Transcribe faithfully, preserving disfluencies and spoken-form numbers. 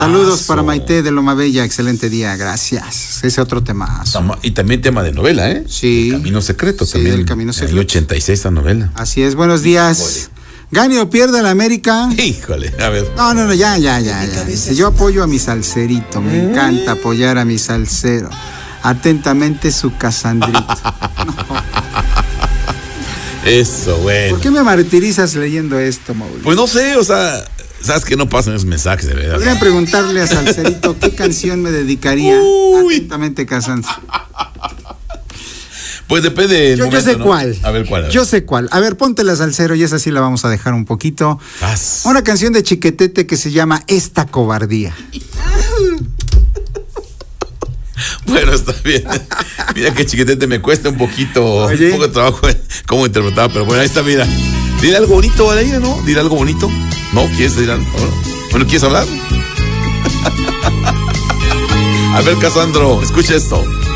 Saludos para Maite de Loma Bella, excelente día, gracias. Ese otro tema. Y también tema de novela, ¿eh? Sí. El Camino Secreto Sí, también. El Camino Secreto. En el ochenta y seis esta novela. Así es, buenos días. Híjole. ¿Gane o pierda la América? Híjole, a ver. No, no, no, ya, ya, ya, ya. Dice, yo apoyo a mi salserito, me encanta apoyar a mi salsero. Atentamente su Casandrito. No. Eso, güey. ¿Por qué me martirizas leyendo esto, Mauricio? Pues no sé, o sea, sabes que no pasan esos mensajes, de verdad. Podrían preguntarle a Salserito qué canción me dedicaría. Uy. Atentamente, Casandro. Pues depende del Yo, momento, yo sé ¿no? cuál. A ver cuál. A ver. Yo sé cuál. A ver, ponte la Salsero y esa sí la vamos a dejar un poquito. Haz. Una canción de Chiquetete que se llama Esta Cobardía. Bueno, está bien. Mira que Chiquetete me cuesta un poquito, Oye. un poco de trabajo cómo interpretar, pero bueno, ahí está, mira. Dile algo bonito, Valeria, ¿no? Dile algo bonito. ¿No? ¿Quieres decir algo? Bueno, ¿quieres hablar? A ver, Casandro, escucha esto.